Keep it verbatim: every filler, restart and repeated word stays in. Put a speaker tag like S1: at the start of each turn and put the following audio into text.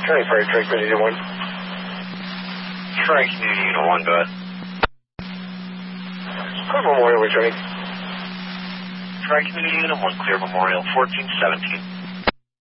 S1: County Fire Truck Community Unit one.
S2: Tri Community Unit one, go ahead.
S1: Clear Memorial returning.
S2: Tri Community Unit one, clear Memorial, fourteen seventeen.